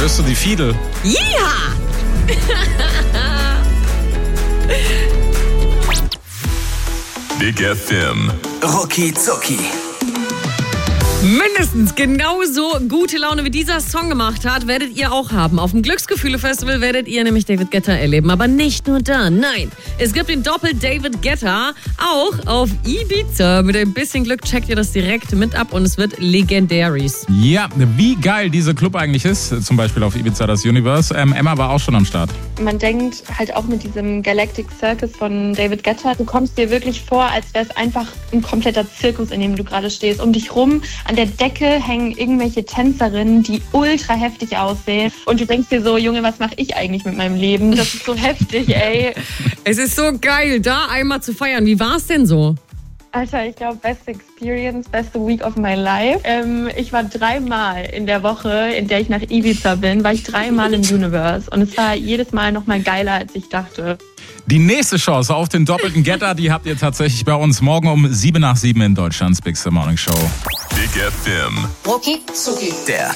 Hörst du die Fiedel? Ja! Big FM. Rucki Zucki. Mindestens genauso gute Laune wie dieser Song gemacht hat, werdet ihr auch haben. Auf dem Glücksgefühle-Festival werdet ihr nämlich David Guetta erleben. Aber nicht nur da, nein. Es gibt den Doppel-David Guetta auch auf Ibiza. Mit ein bisschen Glück checkt ihr das direkt mit ab und es wird Legendaries. Ja, wie geil dieser Club eigentlich ist. Zum Beispiel auf Ibiza, das Universe. Emma war auch schon am Start. Man denkt halt auch mit diesem Galactic Circus von David Guetta, du kommst dir wirklich vor, als wäre es einfach ein kompletter Zirkus, in dem du gerade stehst. Um dich rum an der Decke hängen irgendwelche Tänzerinnen, die ultra heftig aussehen. Und du denkst dir so, Junge, was mache ich eigentlich mit meinem Leben? Das ist so heftig, ey. Es ist so geil, da einmal zu feiern. Wie war es denn so? Alter, ich glaube, beste Experience, beste Week of my life. Ich war 3-mal in der Woche, in der ich nach Ibiza bin, war ich 3-mal im Universe. Und es war jedes Mal noch mal geiler, als ich dachte. Die nächste Chance auf den doppelten Getter, die habt ihr tatsächlich bei uns morgen um 7 nach 7 in Deutschlands Big Morning Show. Big FM. Rucki Zucki. Der